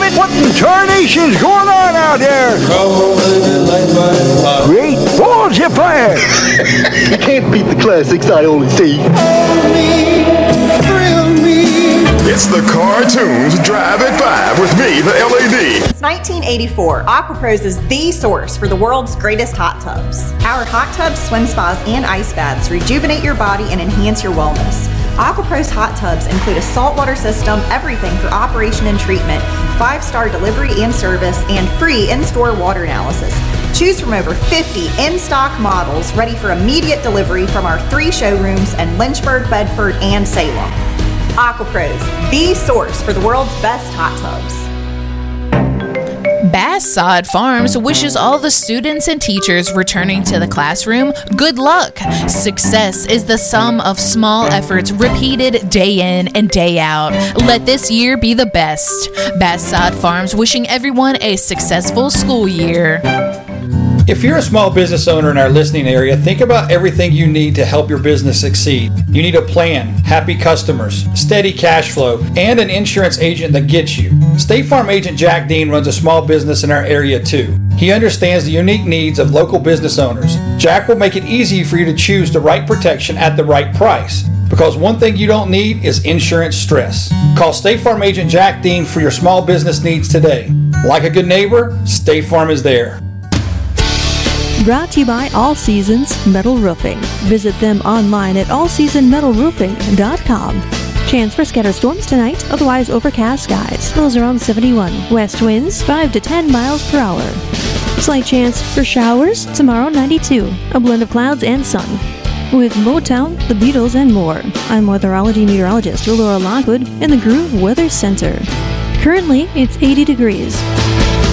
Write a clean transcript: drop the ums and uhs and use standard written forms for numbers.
What in tarnation's going on out there? Great balls of fire! You can't beat the classics, I only see. It's the Cartoons Drive at 5 with me, the LAD. Since 1984, AquaPros is the source for the world's greatest hot tubs. Our hot tubs, swim spas, and ice baths rejuvenate your body and enhance your wellness. AquaPros hot tubs include a saltwater system, everything for operation and treatment, 5-star delivery and service, and free in-store water analysis. Choose from over 50 in-stock models ready for immediate delivery from our 3 showrooms in Lynchburg, Bedford, and Salem. AquaPros, the source for the world's best hot tubs. Bass Sod Farms wishes all the students and teachers returning to the classroom good luck. Success is the sum of small efforts repeated day in and day out. Let this year be the best. Bass Sod Farms wishing everyone a successful school year. If you're a small business owner in our listening area, think about everything you need to help your business succeed. You need a plan, happy customers, steady cash flow, and an insurance agent that gets you. State Farm agent Jack Dean runs a small business in our area too. He understands the unique needs of local business owners. Jack will make it easy for you to choose the right protection at the right price. Because one thing you don't need is insurance stress. Call State Farm agent Jack Dean for your small business needs today. Like a good neighbor, State Farm is there. Brought to you by All Seasons Metal Roofing. Visit them online at allseasonmetalroofing.com. Chance for scattered storms tonight, otherwise overcast skies. Lows around 71. West winds 5 to 10 miles per hour. Slight chance for showers tomorrow, 92. A blend of clouds and sun. With Motown, the Beatles, and more. I'm weatherology meteorologist Laura Lockwood in the Groove Weather Center. Currently, it's 80 degrees.